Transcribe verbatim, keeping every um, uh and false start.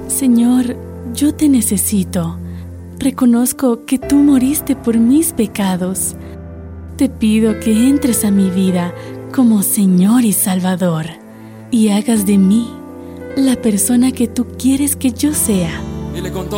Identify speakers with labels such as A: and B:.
A: Señor, yo te necesito. Reconozco que tú moriste por mis pecados. Te pido que entres a mi vida como Señor y Salvador y hagas de mí la persona que tú quieres que yo sea.
B: Dile con todo.